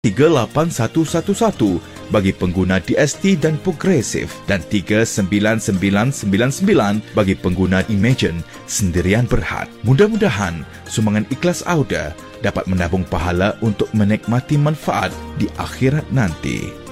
3811 bagi pengguna DST dan Progressive dan 39999 bagi pengguna Imagine Sendirian Berhad. Mudah-mudahan sumbangan ikhlas Auda dapat menabung pahala untuk menikmati manfaat di akhirat nanti.